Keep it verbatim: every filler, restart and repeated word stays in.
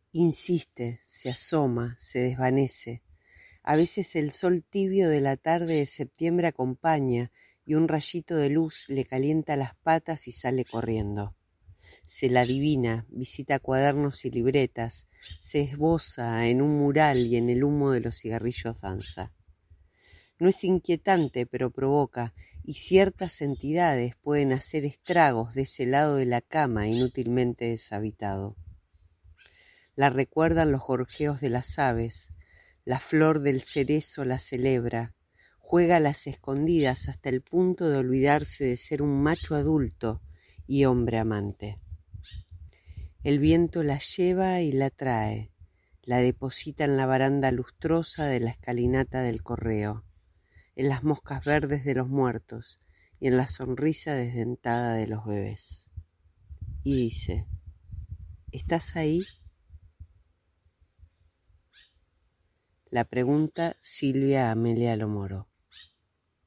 Insiste, se asoma, se desvanece. A veces el sol tibio de la tarde de septiembre acompaña y un rayito de luz le calienta las patas y sale corriendo. Se la adivina, visita cuadernos y libretas, se esboza en un mural y en el humo de los cigarrillos danza. No es inquietante, pero provoca, y ciertas entidades pueden hacer estragos de ese lado de la cama inútilmente deshabitado. La recuerdan los gorjeos de las aves, la flor del cerezo la celebra, juega a las escondidas hasta el punto de olvidarse de ser un macho adulto y hombre amante. El viento la lleva y la trae, la deposita en la baranda lustrosa de la escalinata del correo, en las moscas verdes de los muertos y en la sonrisa desdentada de los bebés. Y dice, ¿estás ahí? La pregunta Silvia Amelia Lomoro.